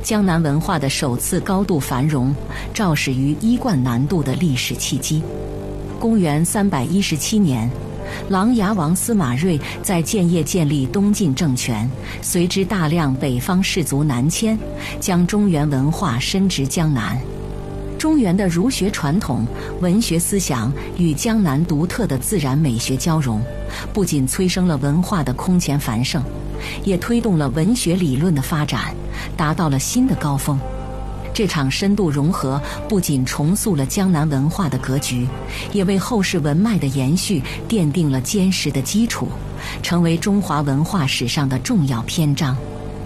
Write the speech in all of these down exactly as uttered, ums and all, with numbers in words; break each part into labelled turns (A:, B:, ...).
A: 江南文化的首次高度繁荣，肇始于一贯南渡的历史契机。公元三百一十七年，琅琊王司马睿在建业建立东晋政权，随之大量北方士族南迁，将中原文化深植江南。中原的儒学传统、文学思想与江南独特的自然美学交融，不仅催生了文化的空前繁盛，也推动了文学理论的发展，达到了新的高峰。这场深度融合不仅重塑了江南文化的格局，也为后世文脉的延续奠定了坚实的基础，成为中华文化史上的重要篇章。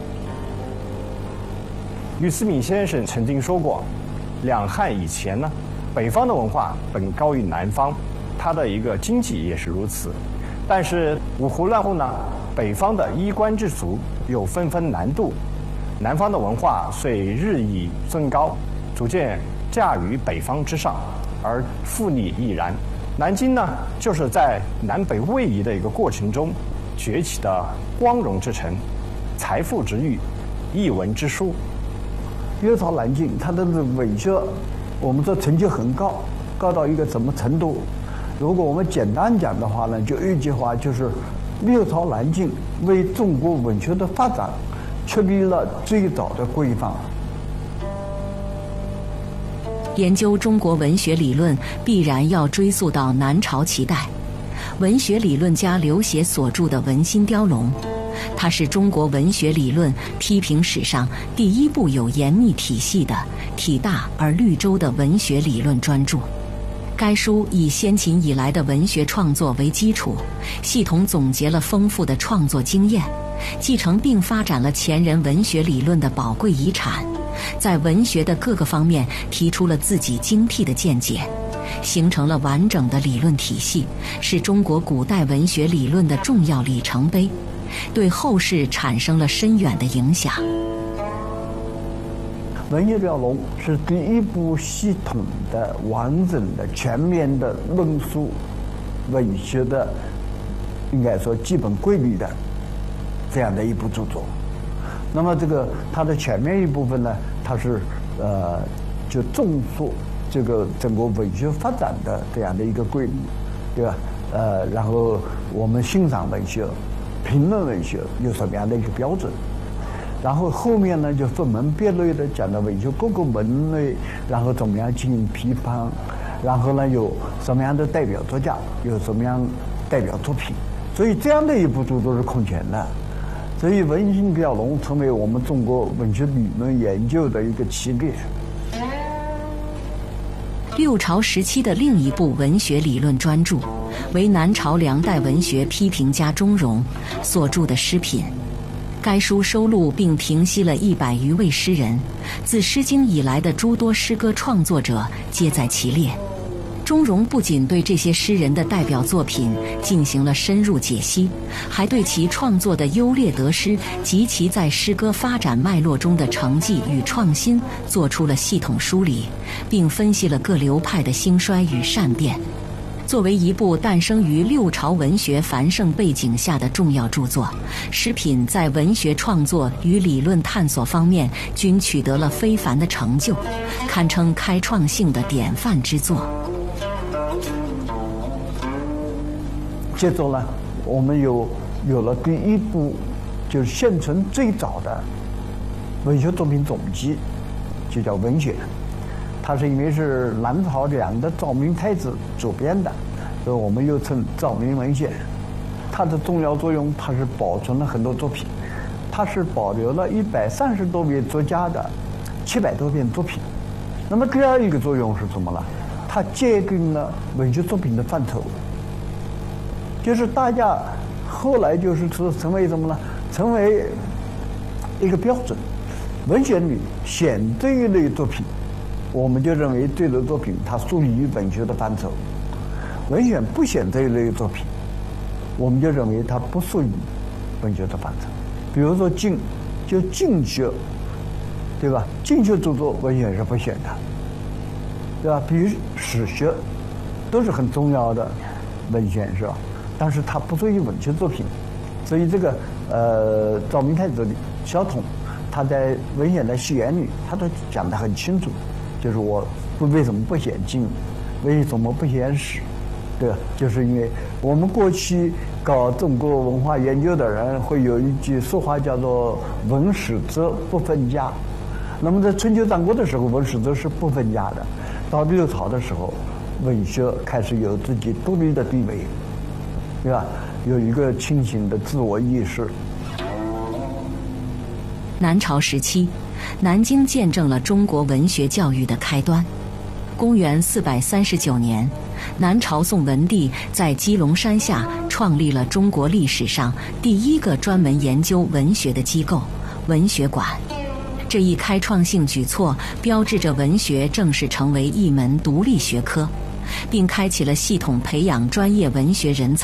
B: 俞思敏先生曾经说过，两汉以前呢，北方的文化本高于南方，它的一个经济也是如此。但是五胡乱后呢，北方的衣冠之族又纷纷南渡，南方的文化遂日益增高，逐渐驾于北方之上，而富丽亦然。南京呢，就是在南北位移的一个过程中崛起的光荣之城，财富之域，艺文之书。
C: 六朝南京，它的文学，我们说成就很高，高到一个什么程度？如果我们简单讲的话呢，就一句话，就是六朝南京为中国文学的发展确立了最早的规范。
A: 研究中国文学理论，必然要追溯到南朝齐代，文学理论家刘勰所著的《文心雕龙》。它是中国文学理论批评史上第一部有严密体系的、体大而律周的文学理论专著。该书以先秦以来的文学创作为基础，系统总结了丰富的创作经验，继承并发展了前人文学理论的宝贵遗产，在文学的各个方面提出了自己精辟的见解，形成了完整的理论体系，是中国古代文学理论的重要里程碑，对后世产生了深远的影响。
C: 《文心雕龙》是第一部系统的、完整的、全面的论述文学的，应该说基本规律的这样的一部著作。那么这个它的全面一部分呢，它是呃就重塑这个整个文学发展的这样的一个规律，对吧？呃，然后我们欣赏文学、评论文学有什么样的一个标准？然后后面呢，就分门别类的讲到文学各个门类，然后怎么样进行批判，然后呢有什么样的代表作家，有什么样代表作品，所以这样的一部著作是空前的。所以《文心雕龙》成为我们中国文学理论研究的一个起点。
A: 六朝时期的另一部文学理论专著，为南朝梁代文学批评家钟嵘所著的《诗品》。该书收录并评析了一百余位诗人，自《诗经》以来的诸多诗歌创作者皆在其列。钟嵘不仅对这些诗人的代表作品进行了深入解析，还对其创作的优劣得失及其在诗歌发展脉络中的成绩与创新做出了系统梳理，并分析了各流派的兴衰与善变。作为一部诞生于六朝文学繁盛背景下的重要著作，《诗品》在文学创作与理论探索方面均取得了非凡的成就，堪称开创性的典范之作。
C: 接着呢，我们有有了第一部，就是现存最早的文学作品总集，就叫《文选》。它是因为是南朝梁的赵明太子主编的，所以我们又称赵明文选。它的重要作用，它是保存了很多作品，它是保留了一百三十多位作家的七百多篇作品。那么第二一个作用是什么呢？它界定了文学作品的范畴，就是大家后来就是说成为什么呢？成为一个标准。文选里选这一类作品，我们就认为这类作品它属于文学的范畴；文选不选这一类作品，我们就认为它不属于文学的范畴。比如说经，就经学，对吧？经学著作文选是不选的，对吧？比如史学，都是很重要的文选，是吧？但是它不属于文学作品。所以这个呃，赵明太子里小统他在文选的序言里，他都讲得很清楚，就是我为什么不选经，为什么不选史，对吧？就是因为我们过去搞中国文化研究的人会有一句说话叫做“文史哲不分家”。那么在春秋战国的时候，文史哲是不分家的；到六朝的时候，文学开始有自己独立的地位，对吧？有一个清醒的自我意识。
A: 南朝时期，南京见证了中国文学教育的开端。公元四百三十九年，南朝宋文帝在鸡笼山下创立了中国历史上第一个专门研究文学的机构——文学馆。这一开创性举措标志着文学正式成为一门独立学科，并开启了系统培养专业文学人才